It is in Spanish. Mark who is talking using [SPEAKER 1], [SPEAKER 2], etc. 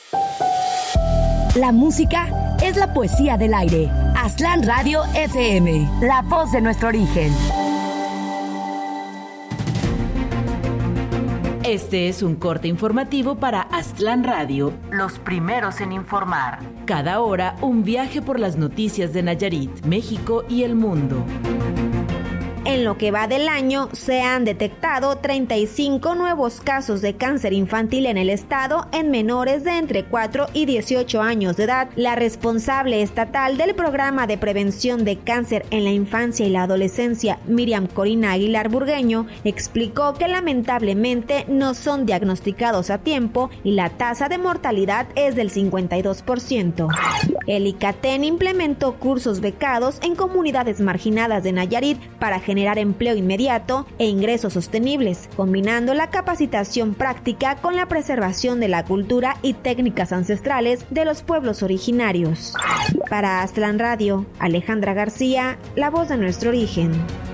[SPEAKER 1] La música es la poesía del aire. Aztlán Radio FM, la voz de nuestro origen.
[SPEAKER 2] Este es un corte informativo para Aztlán Radio, los primeros en informar. Cada hora, un viaje por las noticias de Nayarit, México y el mundo.
[SPEAKER 3] En lo que va del año, se han detectado 35 nuevos casos de cáncer infantil en el estado en menores de entre 4 y 18 años de edad. La responsable estatal del programa de prevención de cáncer en la infancia y la adolescencia, Miriam Corina Aguilar Burgueño, explicó que lamentablemente no son diagnosticados a tiempo y la tasa de mortalidad es del 52%. El ICATEN implementó cursos becados en comunidades marginadas de Nayarit para generar empleo inmediato e ingresos sostenibles, combinando la capacitación práctica con la preservación de la cultura y técnicas ancestrales de los pueblos originarios. Para Aztlán Radio, Alejandra García, la voz de nuestro origen.